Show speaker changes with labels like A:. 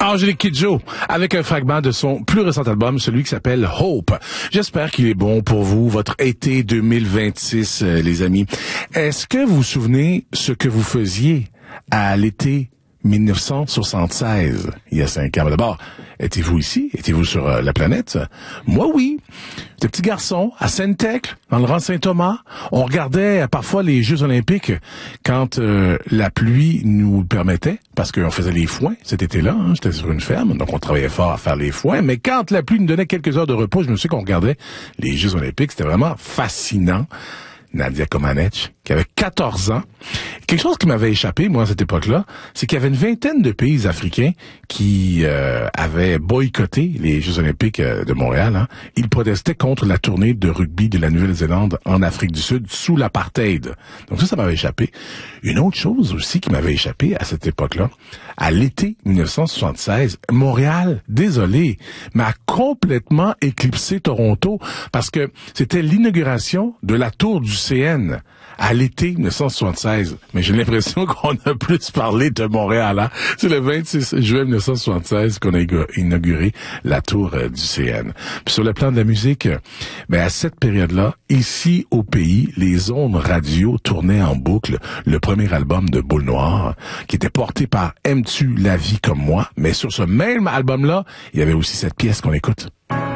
A: Angélique Kidjo, avec un fragment de son plus récent album, celui qui s'appelle Hope. J'espère qu'il est bon pour vous, votre été 2026, les amis. Est-ce que vous vous souvenez ce que vous faisiez à l'été 1976, il y a 5 ans? D'abord, étiez-vous ici? Étiez-vous sur la planète? Moi, oui. J'étais petit garçon à Sainte-Thècle, dans le rang Saint-Thomas. On regardait parfois les Jeux olympiques quand la pluie nous le permettait, parce qu'on faisait les foins cet été-là. J'étais sur une ferme, donc on travaillait fort à faire les foins. Mais quand la pluie nous donnait quelques heures de repos, je me souviens qu'on regardait les Jeux olympiques. C'était vraiment fascinant. Nadia Comaneci, qui avait 14 ans. Quelque chose qui m'avait échappé, moi, à cette époque-là, c'est qu'il y avait une vingtaine de pays africains qui avaient boycotté les Jeux olympiques de Montréal. Ils protestaient contre la tournée de rugby de la Nouvelle-Zélande en Afrique du Sud sous l'apartheid. Donc ça m'avait échappé. Une autre chose aussi qui m'avait échappé à cette époque-là, à l'été 1976, Montréal, désolé, mais a complètement éclipsé Toronto parce que c'était l'inauguration de la tour du CN à l'été 1976. Mais j'ai l'impression qu'on a plus parlé de Montréal. C'est le 26 juin 1976 qu'on a inauguré la tour du CN. Puis sur le plan de la musique, à cette période-là, ici au pays, les ondes radio tournaient en boucle le premier album de Boule Noire, qui était porté par Aimes-tu la vie comme moi? Mais sur ce même album-là, il y avait aussi cette pièce qu'on écoute.